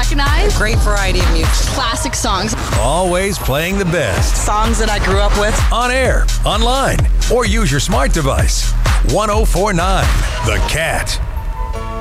recognize. Great variety of music. Classic songs. Always playing the best. Songs that I grew up with. On air, online, or use your smart device. 104.9 The Cat.